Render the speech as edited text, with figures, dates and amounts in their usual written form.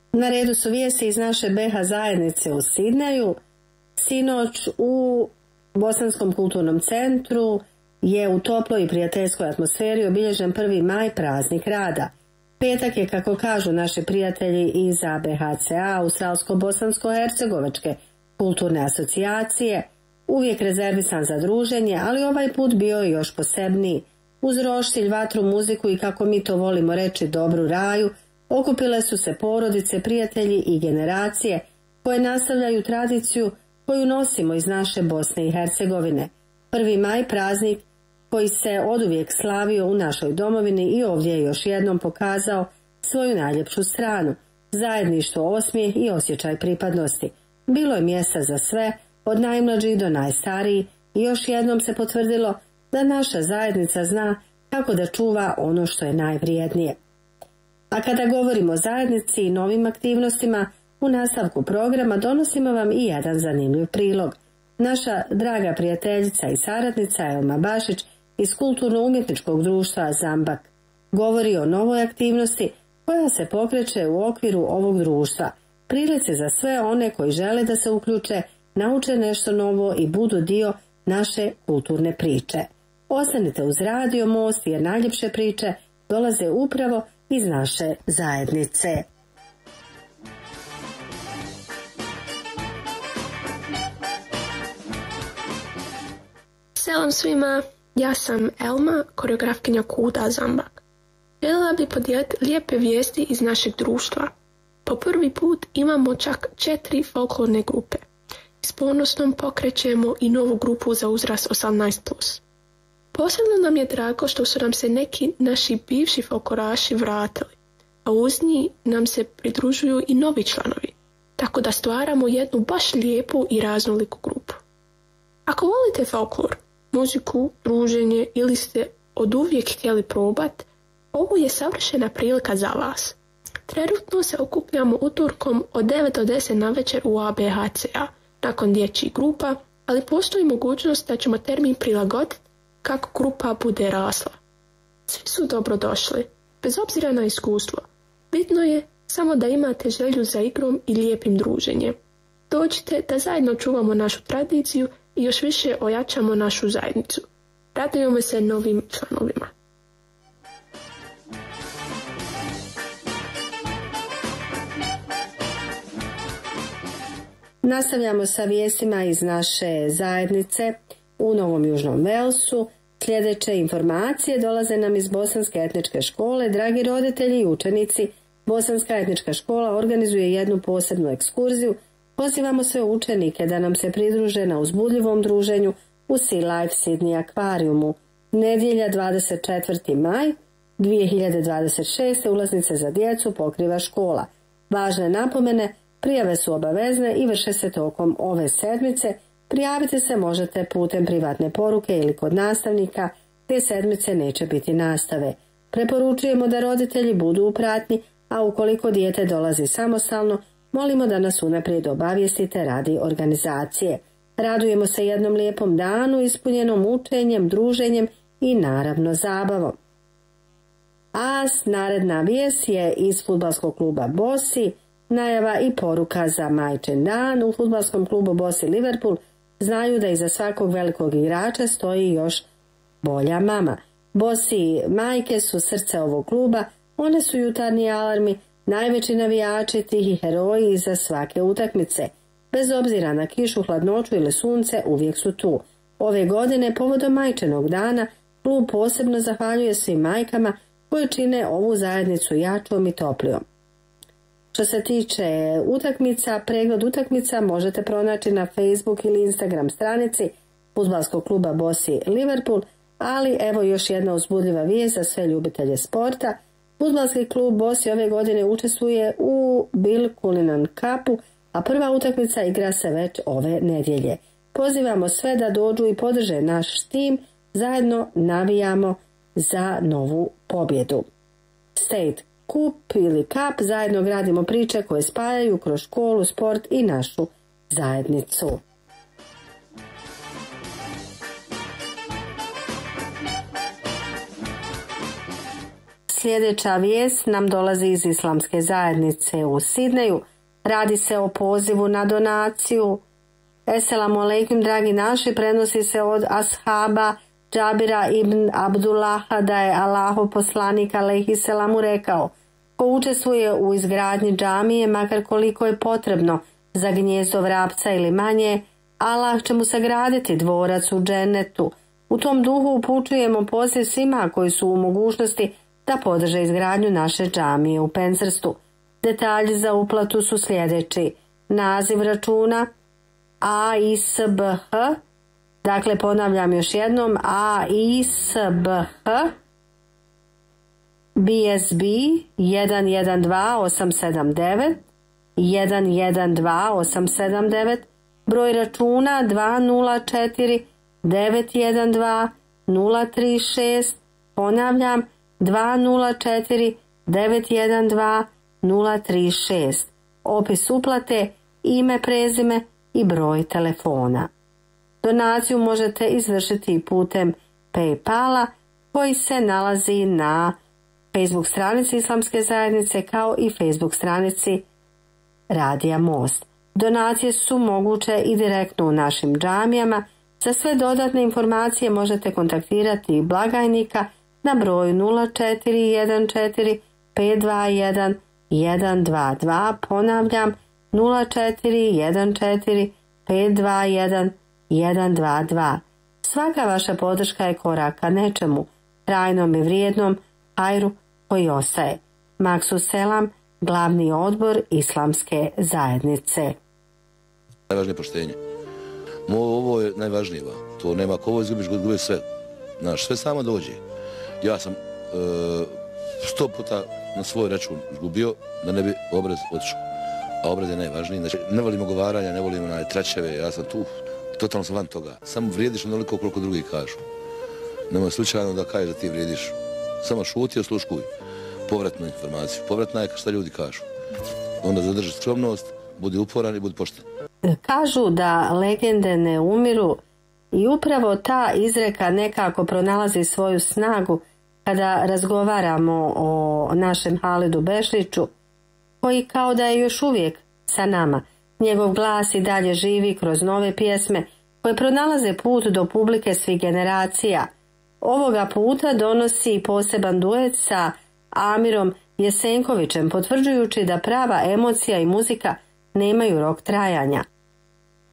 Na redu su vijesti iz naše BH zajednice u Sidneju. Sinoć u Bosanskom kulturnom centru je u toploj i prijateljskoj atmosferi obilježen 1. maj, praznik rada. Petak je, kako kažu naši prijatelji iz ABHCA, Australsko-Bosansko-Hercegovačke kulturne asocijacije, uvijek rezervisan za druženje, ali ovaj put bio je još posebniji. Uz roštilj, vatru, muziku i, kako mi to volimo reći, dobru raju, okupile su se porodice, prijatelji i generacije koje nastavljaju tradiciju koju nosimo iz naše Bosne i Hercegovine. 1. maj, praznik koji se oduvijek slavio u našoj domovini, i ovdje je još jednom pokazao svoju najljepšu stranu, zajedništvo, osmijeh i osjećaj pripadnosti. Bilo je mjesta za sve, od najmlađih do najstarijih, i još jednom se potvrdilo da naša zajednica zna kako da čuva ono što je najvrijednije. A kada govorimo o zajednici i novim aktivnostima, u nastavku programa donosimo vam i jedan zanimljiv prilog. Naša draga prijateljica i saradnica Elma Bašić iz Kulturno-umjetničkog društva Zambak govori o novoj aktivnosti koja se pokreće u okviru ovog društva. Prilice za sve one koji žele da se uključe, nauče nešto novo i budu dio naše kulturne priče. Ostanite uz Radio Most, jer najljepše priče dolaze upravo iz naše zajednice. Selam svima, ja sam Elma, koreografkinja Kuda Zambak. Željela bih podijeliti lijepe vijesti iz našeg društva. Po prvi put imamo čak 4 folklorne grupe. S ponosnom pokrećemo i novu grupu za uzrast 18+. Posebno nam je drago što su nam se neki naši bivši folkloraši vratili, a uz njih nam se pridružuju i novi članovi, tako da stvaramo jednu baš lijepu i raznoliku grupu. Ako volite folklor, muziku, druženje ili ste oduvijek htjeli probati, ovo je savršena prilika za vas. Trenutno se okupljamo utorkom od 9 do 10 navečer u ABHCA, nakon dječjih grupa, ali postoji mogućnost da ćemo termin prilagoditi kako grupa bude rasla. Svi su dobrodošli, bez obzira na iskustvo. Bitno je samo da imate želju za igrom i lijepim druženjem. Dođite da zajedno čuvamo našu tradiciju i još više ojačamo našu zajednicu. Radujemo se novim članovima. Nastavljamo sa vijestima iz naše zajednice u Novom Južnom Velsu. Sljedeće informacije dolaze nam iz Bosanske etničke škole. Dragi roditelji i učenici, Bosanska etnička škola organizuje jednu posebnu ekskurziju. Pozivamo sve učenike da nam se pridruže na uzbudljivom druženju u Sea Life Sydney akvarijumu. Nedjelja 24. maj 2026. ulaznice za djecu pokriva škola. Važne napomene: prijave su obavezne i vrše se tokom ove sedmice. Prijaviti se možete putem privatne poruke ili kod nastavnika, te sedmice neće biti nastave. Preporučujemo da roditelji budu u pratnji, a ukoliko dijete dolazi samostalno, molimo da nas unaprijed obavijestite radi organizacije. Radujemo se jednom lijepom danu ispunjenom učenjem, druženjem i naravno zabavom. A naredna vijest je iz fudbalskog kluba Bosi. Najava i poruka za Majčin dan. U fudbalskom klubu Bosi Liverpool znaju da iza svakog velikog igrača stoji još bolja mama. Bosi majke su srce ovog kluba, one su jutarnji alarmi, najveći navijači, tihi heroji iza svake utakmice. Bez obzira na kišu, hladnoću ili sunce, uvijek su tu. Ove godine, povodom Majčinog dana, klub posebno zahvaljuje svim majkama koje čine ovu zajednicu jačom i toplijom. Što se tiče utakmica, pregled utakmica možete pronaći na Facebook ili Instagram stranici fudbalskog kluba Bosi Liverpool, ali evo još jedna uzbudljiva vijest za sve ljubitelje sporta. Fudbalski klub Bosi ove godine učestvuje u Bill Cullinan Cupu, a prva utakmica igra se već ove nedjelje. Pozivamo sve da dođu i podrže naš tim, zajedno navijamo za novu pobjedu. State Cup ili Cup, zajedno gradimo priče koje spajaju kroz školu, sport i našu zajednicu. Sljedeća vijest nam dolazi iz Islamske zajednice u Sidneju. Radi se o pozivu na donaciju. Esselamu alejkum, dragi naši, prenosi se od ashaba Džabira ibn Abdullaha da je Allahov poslanik alejhiselamu rekao: ko učestvuje u izgradnji džamije, makar koliko je potrebno za gnijezdo vrapca ili manje, Allah će mu sagraditi dvorac u džennetu. U tom duhu upućujemo poziv svima koji su u mogućnosti da podrže izgradnju naše džamije u Penzerstu. Detalji za uplatu su sljedeći: naziv računa AISBH, dakle ponavljam još jednom, AISBH BSB 112879 112879, broj računa 204 912 036, ponavljam 204 912 036, opis uplate, ime, prezime i broj telefona. Donaciju možete izvršiti putem PayPala koji se nalazi na Facebook stranici Islamske zajednice kao i Facebook stranici Radija Most. Donacije su moguće i direktno u našim džamijama. Za sve dodatne informacije možete kontaktirati blagajnika na broju 0414 521 122, ponavljam 0414 521 122. Svaka vaša podrška je korak ka nečemu trajnom i vrijednom, hajru koji ostaje. Maksud Selam, glavni odbor Islamske zajednice. Najvažnije poštenje. Ovo je najvažnije. To nema ko ovo izgubiš, gubiš sve. Znaš, sve samo dođe. Ja sam 100 puta na svoj račun izgubio da ne bi obraz otišao. A obraz je najvažniji. Znači, ne volim ogovaranja, ne volim tračeve, ja sam tu, totalno sam van toga. Samo vrijediš onoliko koliko drugi kažu. Nemoj slučajno da kažeš da ti vrijediš. Samo šuti i osluškuj povratnu informaciju. Povratna je šta ljudi kažu. Onda zadrži skromnost, budi uporan i budi pošten. Kažu da legende ne umiru i upravo ta izreka nekako pronalazi svoju snagu kada razgovaramo o našem Halidu Bešliću, koji kao da je još uvijek sa nama. Njegov glas i dalje živi kroz nove pjesme koje pronalaze put do publike svih generacija. Ovoga puta donosi poseban duet sa Amirom Jesenkovićem, potvrđujući da prava emocija i muzika nemaju rok trajanja.